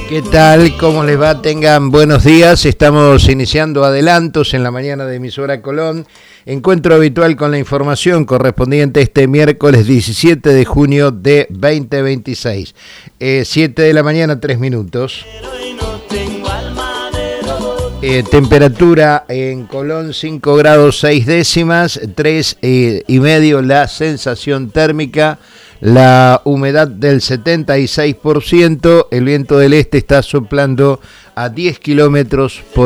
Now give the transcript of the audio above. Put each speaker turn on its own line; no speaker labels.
¿Qué tal? ¿Cómo les va? Tengan buenos días. Estamos iniciando adelantos en la mañana de Emisora Colón. Encuentro habitual con la información correspondiente este miércoles 17 de junio de 2026. 7 de la mañana, 3 minutos. Temperatura en Colón 5 grados 6 décimas, 3,5 la sensación térmica. La humedad del 76%, el viento del este está soplando a 10 kilómetros por